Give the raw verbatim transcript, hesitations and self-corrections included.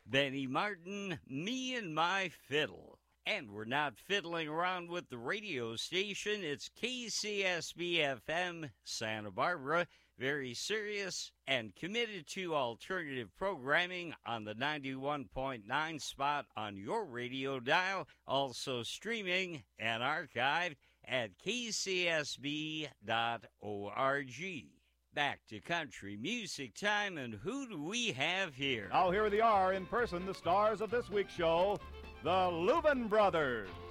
Benny Martin, Me and My Fiddle. And we're not fiddling around with the radio station. It's K C S B F M Santa Barbara, very serious and committed to alternative programming on the ninety-one point nine spot on your radio dial, also streaming and archived at k c s b dot org. Back to country music time, and who do we have here? Now here they are in person, the stars of this week's show, the Louvin Brothers.